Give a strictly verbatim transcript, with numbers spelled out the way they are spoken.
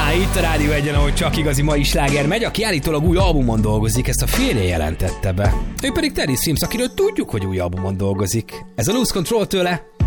Itt a Rádió Egyen, ahogy csak igazi mai sláger megy, aki állítólag új albumon dolgozik, ezt a férje jelentette be. Ő pedig Teddy Swims, akiről tudjuk, hogy új albumon dolgozik. Ez a Lose Control tőle,